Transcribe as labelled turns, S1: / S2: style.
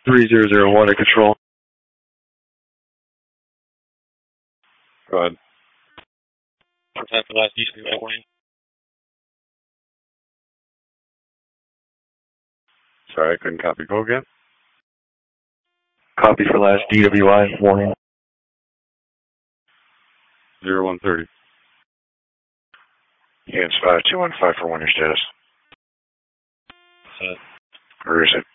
S1: 3001 to control.
S2: Go ahead.
S1: Contact the last DWI warning.
S2: Sorry, I couldn't copy. Go again.
S1: Copy for last DWI warning.
S2: 0130.
S3: Units 5215 for 1 your status.
S1: Set.
S3: Where is it?